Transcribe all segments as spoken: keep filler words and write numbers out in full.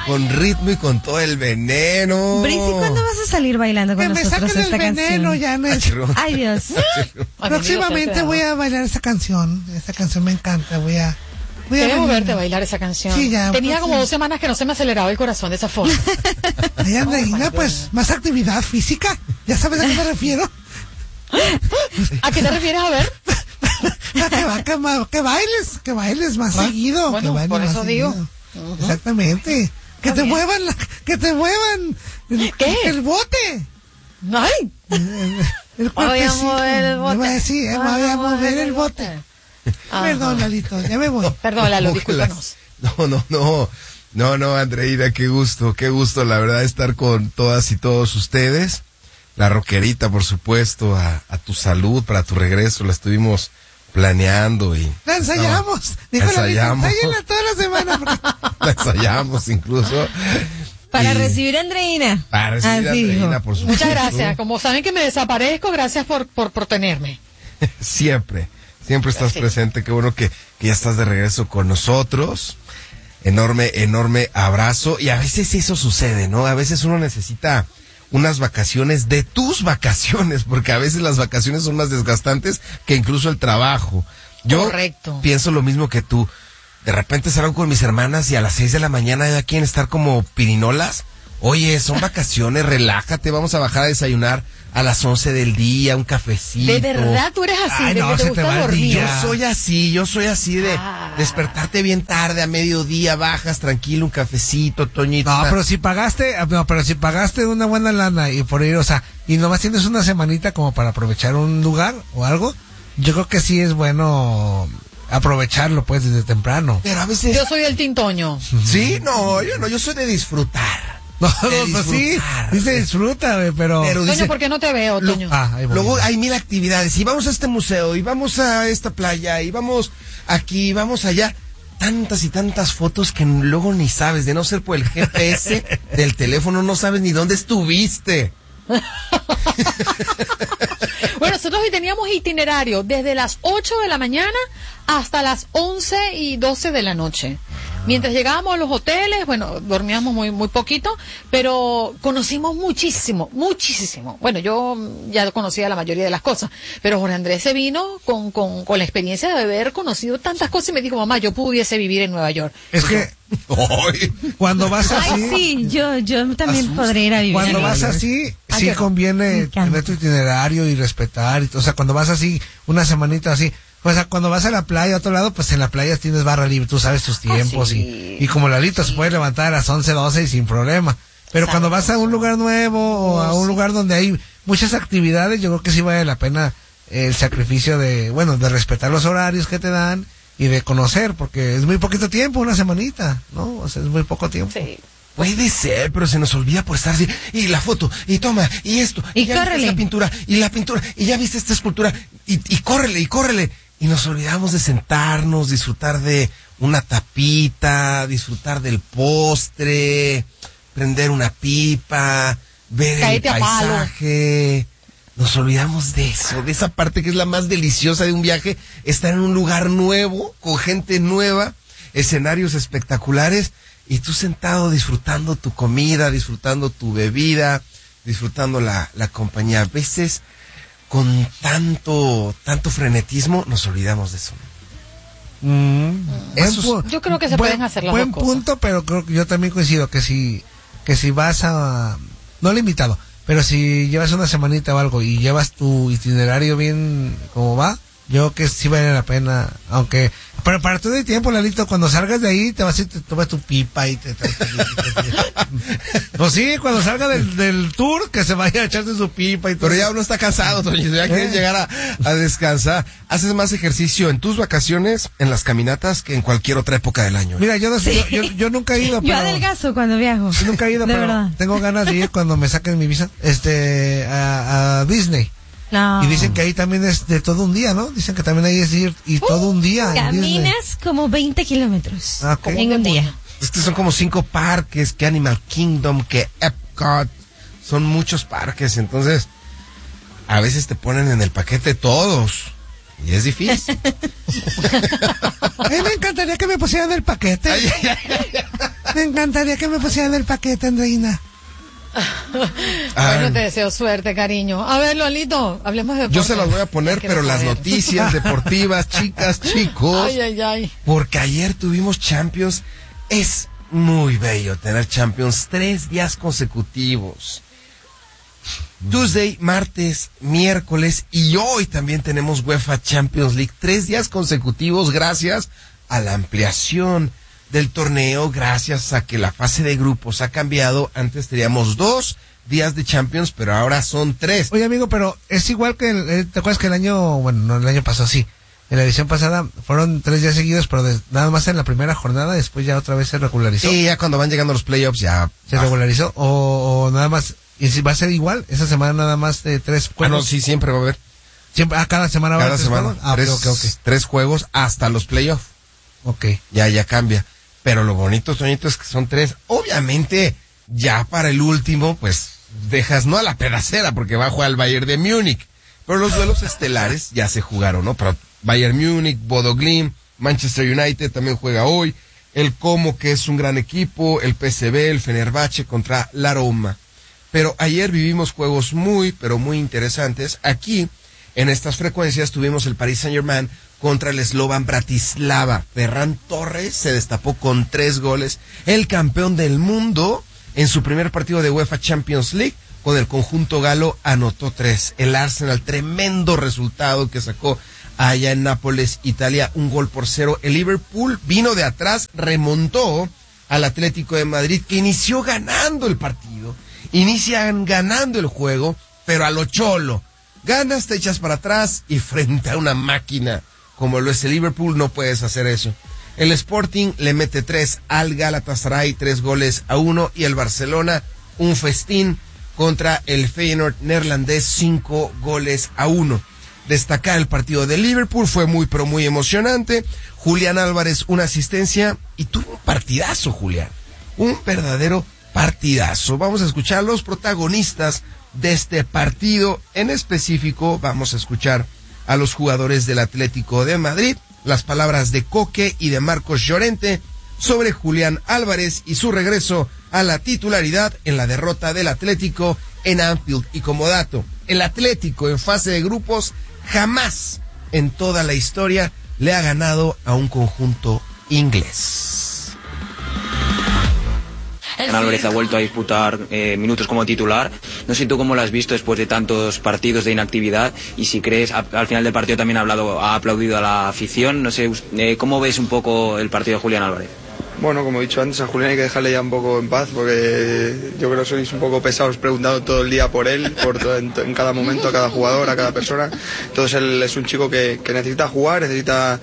con ritmo y con todo el veneno. Brisi, ¿cuándo vas a salir bailando con que nosotros me saquen esta el veneno, canción? ya no es. Ay, Dios. Próximamente voy a bailar esa canción. Esa canción me encanta. Voy a. Voy a Queremos bailar. verte bailar esa canción. Sí, ya, Tenía pues, como sí. dos semanas que no se me aceleraba el corazón de esa forma. Ay, Andreina, pues, más actividad física. ¿Ya sabes a qué me refiero? ¿A qué te refieres? A ver. A que, va, que, ma- que bailes, que bailes más Ah, seguido. bueno, que bailes por más eso digo. seguido. Ujú. Exactamente. Que Está te bien. muevan, la- que te muevan. El, ¿Qué? El bote. Ay. El Voy a cuerpecito. mover el bote. Me va a decir, eh, voy a mover el bote. Ajá. Perdón, Lalito, ya me voy. Perdón, Lalo, Ojalá. discúlpanos. No, no, no. No, no, Andreina, qué gusto, qué gusto, la verdad, estar con todas y todos ustedes. La rockerita, por supuesto, a, a tu salud, para tu regreso, la estuvimos planeando y... La ensayamos. Dijo Lalito, ensayamos. ensáyenla toda la semana. porque- La ensayamos incluso. Para Y- recibir a Andreina. Para recibir a Así Andreina, dijo. por supuesto. Muchas gracias. Como saben que me desaparezco, gracias por, por, por tenerme. Siempre, siempre estás Sí. presente. Qué bueno que, que ya estás de regreso con nosotros. Enorme, enorme abrazo. Y a veces eso sucede, ¿no? A veces uno necesita unas vacaciones de tus vacaciones, porque a veces las vacaciones son más desgastantes que incluso el trabajo. Yo Correcto. pienso lo mismo que tú. De repente salgo con mis hermanas y a las seis de la mañana ya quieren estar como pirinolas. Oye, son vacaciones, relájate, vamos a bajar a desayunar a las once del día, un cafecito. De verdad, tú eres así, Ay, de no, que te se te gusta va el dormir. día. Yo soy así, yo soy así de Ah. despertarte bien tarde, a mediodía, bajas tranquilo, un cafecito, Toñito. No, una- pero si pagaste, no, pero si pagaste una buena lana y por ir, o sea, y nomás tienes una semanita como para aprovechar un lugar o algo, yo creo que sí es bueno aprovecharlo pues desde temprano. Pero a veces... Yo soy el tintoño. Sí, no, yo no, yo soy de disfrutar. No, De no, pues sí, disfrutar. sí se disfruta, güey, pero... Pero Toño, dice- ¿por qué no te veo, Lo- Toño? Ah, ahí voy. Luego hay mil actividades, y vamos a este museo, y vamos a esta playa, y vamos aquí, y vamos allá. Tantas y tantas fotos que luego ni sabes, de no ser por el G P S del teléfono, no sabes ni dónde estuviste. Bueno, nosotros hoy teníamos itinerario desde las ocho de la mañana hasta las once y doce de la noche. Mientras llegábamos a los hoteles, bueno, dormíamos muy muy poquito, pero conocimos muchísimo, muchísimo. Bueno, yo ya conocía la mayoría de las cosas, pero Jorge Andrés se vino con, con, con la experiencia de haber conocido tantas cosas y me dijo, mamá, yo pudiese vivir en Nueva York. Es que Ay, cuando vas así... Ay, sí, yo, yo también Asusta. podré ir a vivir. Cuando ahí. vas así, Ah, sí yo no. conviene Me encanta. tener tu itinerario y respetar. y- O sea, cuando vas así, una semanita así, pues a- cuando vas a la playa, a otro lado, pues en la playa tienes barra libre, tú sabes tus tiempos sí. y, y como Lalito se puede levantar a las once, doce y sin problema. Pero cuando vas a un lugar nuevo o a un lugar donde hay muchas actividades, yo creo que sí vale la pena el sacrificio de, bueno, de respetar los horarios que te dan y de conocer, porque es muy poquito tiempo, una semanita, ¿no? O sea, es muy poco tiempo. Sí. puede ser, pero se nos olvida por estar así, y la foto, y toma, y esto, Y ya viste córrele. esta pintura, y la pintura, y ya viste esta escultura, y, y córrele, y córrele. Y nos olvidamos de sentarnos, disfrutar de una tapita, disfrutar del postre, prender una pipa, ver Cáete el a palo. paisaje. Nos olvidamos de eso, de esa parte que es la más deliciosa de un viaje, estar en un lugar nuevo, con gente nueva, escenarios espectaculares, y tú sentado disfrutando tu comida, disfrutando tu bebida, disfrutando la, la compañía. A veces, con tanto, tanto frenetismo, nos olvidamos de eso. Mm, Eso es- pu- Yo creo que se buen- pueden hacer las buen dos cosas. punto, pero creo que yo también coincido que si, que si vas a, no limitado, pero si llevas una semanita o algo y llevas tu itinerario bien como va, yo creo que sí vale la pena, aunque, pero para todo el tiempo, Lalito, cuando salgas de ahí, te vas y te tomas tu pipa y te... te- te- te- pues sí, cuando salga del, del tour, que se vaya a echarse su pipa y todo. Pero ya uno está cansado, Toñito, ya quieres Eh. llegar a, a descansar. Haces más ejercicio en tus vacaciones, en las caminatas, que en cualquier otra época del año. Mira, yo, no sé, yo, yo, yo nunca he ido, Yo pero... adelgazo cuando viajo. Yo nunca he ido, De pero verdad. tengo ganas de ir cuando me saquen mi visa, este, a, a Disney. No. Y dicen que ahí también es de todo un día, ¿no? Dicen que también ahí es ir y todo un día en Disney. Caminas como veinte kilómetros Ah, ok. en un día. Es que son como cinco parques, que Animal Kingdom, que Epcot. Son muchos parques, entonces a veces te ponen en el paquete todos. Y es difícil. A mí me encantaría que me pusieran el paquete. Ay, ay, ay. Me encantaría que me pusieran el paquete, Andreina. Bueno, te deseo suerte, cariño. A ver, Lolito, hablemos de deporte. Yo se las voy a poner, Quiero pero las saber. noticias deportivas, chicas, chicos. Ay, ay, ay. Porque ayer tuvimos Champions. Es muy bello tener Champions tres días consecutivos. Tuesday, martes, miércoles y hoy también tenemos UEFA Champions League. Tres días consecutivos gracias a la ampliación del torneo, gracias a que la fase de grupos ha cambiado. Antes teníamos dos días de Champions, pero ahora son tres. Oye, amigo, pero es igual que, el, eh, ¿te acuerdas que el año, bueno, no el año pasado, sí, en la edición pasada fueron tres días seguidos, pero de, nada más en la primera jornada, después ya otra vez se regularizó? Sí, ya cuando van llegando los playoffs ya... ¿Se ah, regularizó? O, o nada más, y si va a ser igual, esa semana nada más de tres ah, juegos. no, sí, siempre va a haber. Siempre, ah, cada semana va a Cada haber tres semana. juegos. Ah, tres, ok, ok, tres juegos hasta los playoffs. ok. Ya, ya cambia. Pero lo bonito, Toñito, es que son tres. Obviamente, ya para el último, pues, dejas no a la pedacera, porque va a jugar el Bayern de Múnich. Pero los duelos estelares ya se jugaron, ¿no? Pero Bayern Múnich, Bodo Glimt, Manchester United también juega hoy. El Como, que es un gran equipo, el P S V, el Fenerbahce contra la Roma. Pero ayer vivimos juegos muy, pero muy interesantes. Aquí, en estas frecuencias, tuvimos el Paris Saint-Germain contra el Slovan Bratislava. Ferran Torres se destapó con tres goles. El campeón del mundo, en su primer partido de UEFA Champions League, con el conjunto galo, anotó tres. El Arsenal, tremendo resultado que sacó allá en Nápoles, Italia, un gol por cero. El Liverpool vino de atrás, remontó al Atlético de Madrid, que inició ganando el partido. Inician ganando el juego, pero a lo cholo. Ganas, te echas para atrás y frente a una máquina como lo es el Liverpool no puedes hacer eso. El Sporting le mete tres al Galatasaray, tres goles a uno, y el Barcelona un festín contra el Feyenoord neerlandés, cinco goles a uno. Destacar el partido de Liverpool, fue muy pero muy emocionante. Julián Álvarez una asistencia y tuvo un partidazo, Julián, un verdadero partidazo. Vamos a escuchar los protagonistas de este partido en específico. Vamos a escuchar a los jugadores del Atlético de Madrid, las palabras de Coque y de Marcos Llorente sobre Julián Álvarez y su regreso a la titularidad en la derrota del Atlético en Anfield. Y como dato, el Atlético en fase de grupos jamás en toda la historia le ha ganado a un conjunto inglés. Álvarez ha vuelto a disputar eh, minutos como titular. No sé tú cómo lo has visto después de tantos partidos de inactividad, y si crees, a, al final del partido también ha hablado, ha aplaudido a la afición. No sé, eh, ¿cómo ves un poco el partido de Julián Álvarez? Bueno, como he dicho antes, a Julián hay que dejarle ya un poco en paz, porque yo creo que sois un poco pesados preguntando todo el día por él, por todo, en, en cada momento, a cada jugador, a cada persona. Entonces él es un chico que, que necesita jugar, necesita,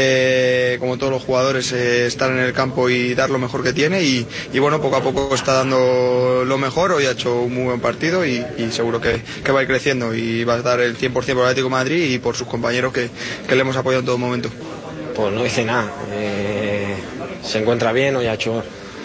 eh, como todos los jugadores, eh, estar en el campo y dar lo mejor que tiene, y, y bueno, poco a poco está dando lo mejor. Hoy ha hecho un muy buen partido y, y seguro que, que va a ir creciendo y va a dar el cien por ciento por el Atlético de Madrid y por sus compañeros que, que le hemos apoyado en todo momento. Pues no dice nada. Eh... Se encuentra bien, hoy ha hecho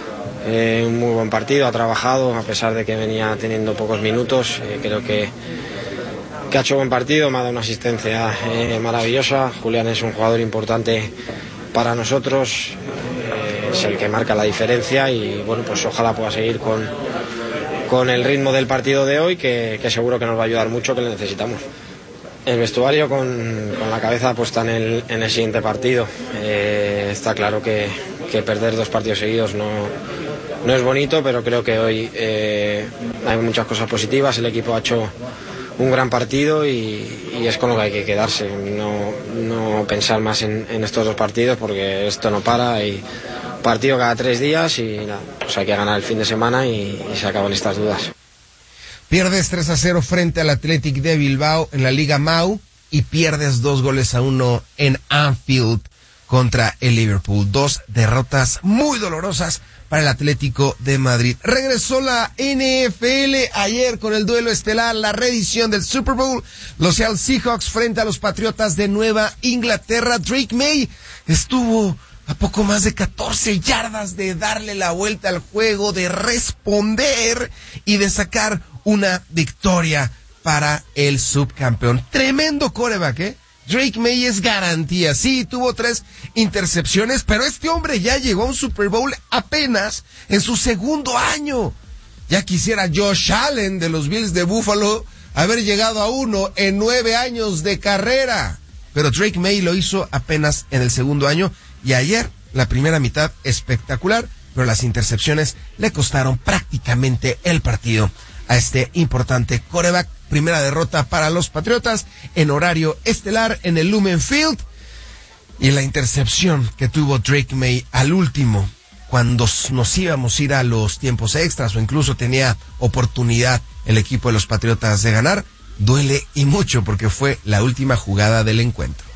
eh, un muy buen partido, ha trabajado a pesar de que venía teniendo pocos minutos. Eh, creo que, que ha hecho buen partido, me ha dado una asistencia eh, maravillosa. Julián es un jugador importante para nosotros, eh, es el que marca la diferencia, y bueno, pues ojalá pueda seguir con, con el ritmo del partido de hoy, que, que seguro que nos va a ayudar mucho, que le necesitamos. El vestuario con, con la cabeza puesta en el, en el siguiente partido. Eh, está claro que, que perder dos partidos seguidos no, no es bonito, pero creo que hoy eh, hay muchas cosas positivas. El equipo ha hecho un gran partido y, y es con lo que hay que quedarse. No, no pensar más en, en estos dos partidos, porque esto no para. Y partido cada tres días y nada, pues hay que ganar el fin de semana y, y se acaban estas dudas. Pierdes tres a cero frente al Athletic de Bilbao en la Liga M A U y pierdes dos goles a uno en Anfield contra el Liverpool. Dos derrotas muy dolorosas para el Atlético de Madrid. Regresó la N F L ayer con el duelo estelar, la reedición del Super Bowl. Los Seattle Seahawks frente a los Patriotas de Nueva Inglaterra. Drake May estuvo a poco más de catorce yardas de darle la vuelta al juego, de responder y de sacar una victoria para el subcampeón. Tremendo quarterback, ¿eh? Drake May es garantía. Sí, tuvo tres intercepciones, pero este hombre ya llegó a un Super Bowl apenas en su segundo año. Ya quisiera Josh Allen de los Bills de Buffalo haber llegado a uno en nueve años de carrera. Pero Drake May lo hizo apenas en el segundo año y ayer la primera mitad espectacular, pero las intercepciones le costaron prácticamente el partido a este importante quarterback. Primera derrota para los Patriotas en horario estelar en el Lumen Field. Y la intercepción que tuvo Drake May al último, cuando nos íbamos a ir a los tiempos extras o incluso tenía oportunidad el equipo de los Patriotas de ganar, duele y mucho porque fue la última jugada del encuentro.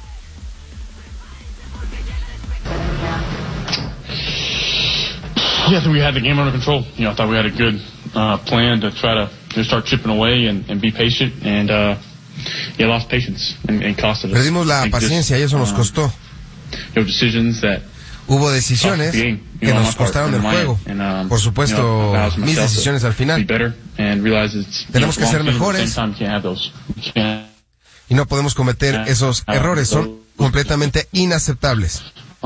Yeah, I think we had the game under control. You know, I thought we had a good uh, plan to try to just start chipping away and, and be patient, and uh, yeah, lost patience and, and costed us. Perdimos la paciencia y eso nos costó. You know, decisions that Hubo decisiones que nos costaron el juego. Por supuesto, mis decisiones al final. Tenemos que ser mejores y no podemos cometer esos errores. Son completamente inaceptables.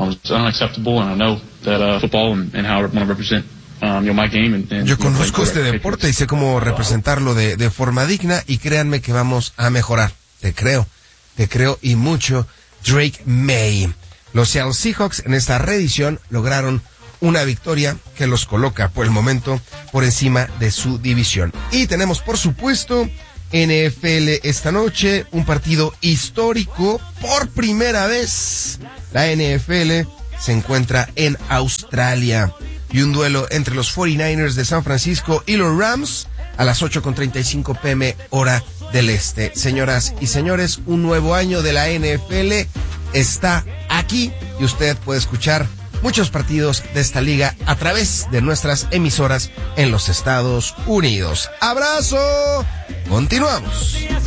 Yo conozco este deporte y sé cómo representarlo de, de forma digna y créanme que vamos a mejorar. Te creo, te creo y mucho. Drake May. Los Seattle Seahawks en esta reedición lograron una victoria que los coloca por el momento por encima de su división. Y tenemos, por supuesto, N F L esta noche, un partido histórico. Por primera vez, la N F L se encuentra en Australia. Y un duelo entre los cuarenta y nueve ers de San Francisco y los Rams a las ocho con treinta y cinco pm hora del este. Señoras y señores, un nuevo año de la N F L está aquí y usted puede escuchar muchos partidos de esta liga a través de nuestras emisoras en los Estados Unidos. ¡Abrazo! Continuamos.